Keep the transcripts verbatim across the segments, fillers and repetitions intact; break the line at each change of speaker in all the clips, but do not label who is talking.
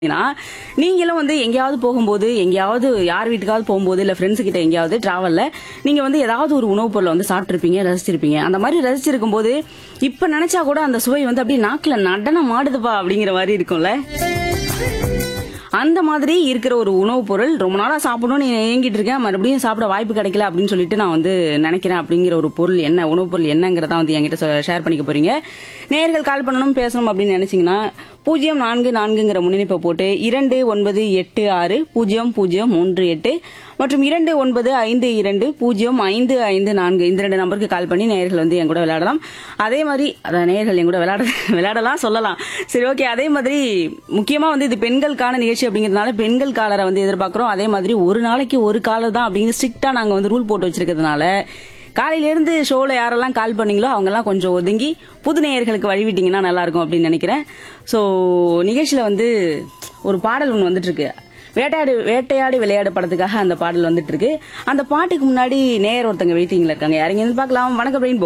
ஏன்னா, நீங்களும் வந்து எங்கேயாவது போகும்போது, எங்கேயாவது யார் வீட்டுக்காவது போகும்போது, இல்ல ஃப்ரெண்ட்ஸ் கிட்ட எங்கேயாவது டிராவல்ல நீங்க வந்து ஏதாவது ஒரு உணவுப் பொருளை வந்து சாப்பிட்டிருப்பீங்க, ரசிச்சிருப்பீங்க. அந்த மாதிரி ரசிச்சிருக்கும் போது, இப்ப நினைச்சா கூட அந்த சுவை வந்து அப்படியே நாக்குல நடனம் ஆடுதுப்பா அப்படிங்கிற மாதிரி இருக்கும்ல. அந்த மாதிரி இருக்கிற ஒரு உணவுப் பொருள் ரொம்ப நாளா சாப்பிடணும்னு ஏங்கிட்டு இருக்கேன், மறுபடியும் சாப்பிட வாய்ப்பு கிடைக்கல அப்படின்னு சொல்லிட்டு நான் வந்து நினைக்கிறேன். அப்படிங்கிற ஒரு பொருள் என்ன, உணவுப் பொருள் என்னங்கிறத வந்து என்கிட்ட ஷேர் பண்ணிக்க போறீங்க. நேயர்கள் கால் பண்ணணும், பேசணும் அப்படின்னு நினைச்சீங்கன்னா பூஜ்ஜியம் நான்கு நான்குங்கிற முன்னிணைப்பை போட்டு இரண்டு ஒன்பது எட்டு ஆறு பூஜ்ஜியம் பூஜ்ஜியம் மூன்று எட்டு மற்றும் இரண்டு ஒன்பது ஐந்து இரண்டு பூஜ்ஜியம் ஐந்து ஐந்து நான்கு இந்த ரெண்டு நம்பருக்கு கால் பண்ணி நேயர்கள் வந்து என் கூட விளையாடலாம். அதே மாதிரி அதான் நேயர்கள் என் கூட விளையாட விளையாடலாம் சொல்லலாம். சரி, ஓகே. அதே மாதிரி முக்கியமா வந்து இது பெண்களுக்கான நிகழ்ச்சி அப்படிங்கிறதுனால பெண்கள் காலரை வந்து எதிர்பார்க்கிறோம். அதே மாதிரி ஒரு நாளைக்கு ஒரு காலர் தான் அப்படிங்கிற ஸ்ட்ரிக்டா நாங்க வந்து ரூல் போட்டு வச்சிருக்கிறதுனால காலையில இருந்து ஷோல யாரெல்லாம் கால் பண்ணீங்களோ அவங்க எல்லாம் கொஞ்சம் ஒதுங்கி புது நேயர்களுக்கு வழிவிட்டீங்கன்னா நல்லா இருக்கும் அப்படின்னு நினைக்கிறேன். சோ நிகழ்ச்சியில வந்து ஒரு பாடல் ஒன்று வந்துட்டு இருக்கு. வேட்டையாடு வேட்டையாடி விளையாடு படத்துக்காக அந்த பாடல் வந்துட்டு இருக்கு. அந்த பாட்டுக்கு முன்னாடி நேயர் ஒருத்தங்க வெயிட்டிங்ல இருக்காங்க. யாருங்க இருந்து பார்க்கலாம். வணக்கம் ரெயின்போ.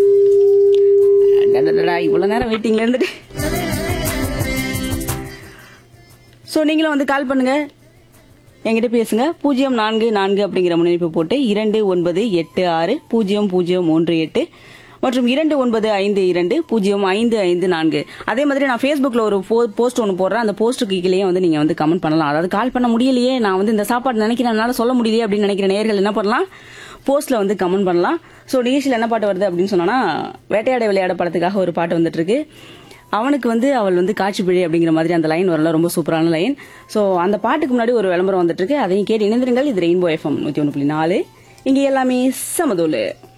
இவ்வளவு நேரம் வெயிட்டிங்ல இருந்துட்டு சோ நீங்களும் வந்து கால் பண்ணுங்க, என்கிட்ட பேசுங்க. பூஜ்ஜியம் நான்கு நான்கு அப்படிங்கிற முன்னிணைப்பு போட்டு இரண்டு ஒன்பது எட்டு ஆறு பூஜ்ஜியம் பூஜ்ஜியம் மூன்று எட்டு மற்றும் இரண்டு ஒன்பது ஐந்து இரண்டு பூஜ்ஜியம் ஐந்து ஐந்து நான்கு. அதே மாதிரி நான் ஃபேஸ்புக்ல ஒரு போஸ்ட் ஒன்று போடுறேன். அந்த போஸ்ட்டுக்கு கீழே வந்து நீங்க வந்து கமெண்ட் பண்ணலாம். அதாவது கால் பண்ண முடியலையே, நான் வந்து இந்த சாப்பாடு நினைக்கிறேன், என்னால சொல்ல முடியலையே அப்படின்னு நினைக்கிற நேயர்கள் என்ன பண்ணலாம், போஸ்ட்ல வந்து கமெண்ட் பண்ணலாம். ஸோ நிகழ்ச்சியில் என்ன பாட்டு வருது அப்படின்னு சொன்னா, வேட்டையாட விளையாட படத்துக்காக ஒரு பாட்டு வந்துட்டு இருக்கு. அவனுக்கு வந்து அவள் வந்து காட்சி பிழை அப்படிங்கிற மாதிரி அந்த லைன் வரல, ரொம்ப சூப்பரான லைன். ஸோ அந்த பாட்டுக்கு முன்னாடி ஒரு விளம்பரம் வந்துட்டு இருக்கு, அதையும் கேட்டு இணைந்திருங்கள். இது ரெயின்போ எஃப்எம் நூத்தி ஒன்று புள்ளி நாலு. இங்க எல்லாமே சமதோலு.